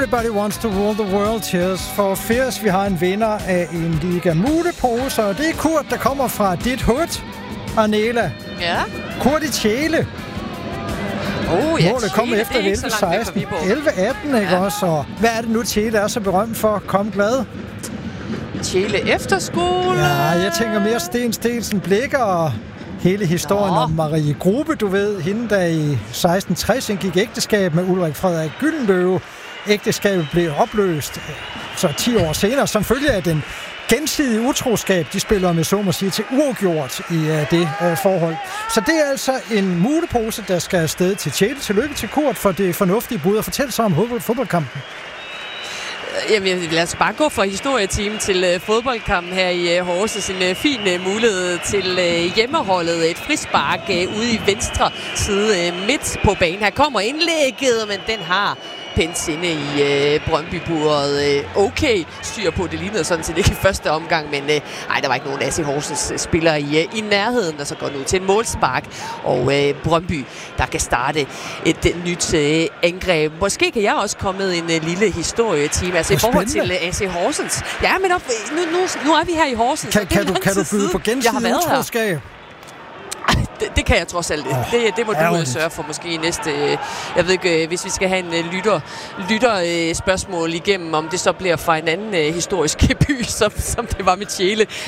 Everybody Wants to Rule the World. Tears for Fears. Vi har en vinder af en Liga Mute-pose, og det er Kurt, der kommer fra dit hood. Arnela. Ja. Kurt i Tjele. Ja, målet kom efter 11-16. 11-18, ikke også? Og hvad er det nu, Tjele er så berømt for? Kom glad. Tjele Efterskole. Ja, jeg tænker mere Sten Stelsen Blikker og hele historien om Marie Grube, du ved. Hende, der i 1660 gik ægteskab med Ulrik Frederik Gyldenløve. Ægteskabet blev opløst så 10 år senere, som følge af den gensidige utroskab, de spiller med så må sige til uafgjort i det forhold. Så det er altså en mutepose, der skal afsted til Tjele. Tillykke til Kurt for det fornuftige bud, og fortæl så om fodboldkampen. Jamen, lad os bare gå fra historieteam til fodboldkampen her i Horsens. En fin mulighed til hjemmeholdet. Et frispark ude i venstre side midt på banen. Her kommer indlægget, men den har pens inde i Brøndby-buret. Okay styr på, det lignede sådan set ikke i første omgang, men der var ikke nogen AC Horsens spillere i nærheden, der så går ud til en målspark, og Brøndby, der kan starte et nyt angreb. Måske kan jeg også komme med en lille historieteam, altså i forhold til AC Horsens. Ja, men nu er vi her i Horsens. Kan du byde på gensidig utroskab? Det kan jeg trods alt ikke. Det må du sørge for måske i næste... Jeg ved ikke, hvis vi skal have en lytter spørgsmål igennem, om det så bliver fra en anden historisk by, som det var med Tjele.